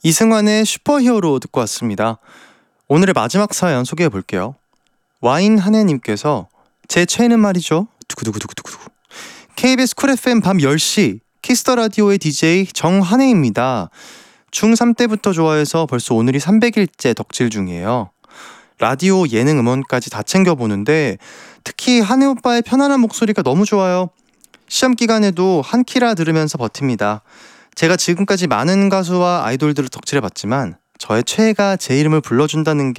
이승환의 슈퍼히어로 듣고 왔습니다. 오늘의 마지막 사연 소개해 볼게요. 와인 한혜님께서 제 최애는 말이죠. 두구두구두구두구. KBS 쿨 FM 밤 10시 키스터 라디오의 DJ 정한혜입니다. 중3 때부터 좋아해서 벌써 오늘이 300일째 덕질 중이에요. 라디오, 예능, 음원까지 다 챙겨보는데 특히 한혜 오빠의 편안한 목소리가 너무 좋아요. 시험 기간에도 한 키라 들으면서 버팁니다. 제가 지금까지 많은 가수와 아이돌들을 덕질해봤지만 저의 최애가 제 이름을 불러준다는 게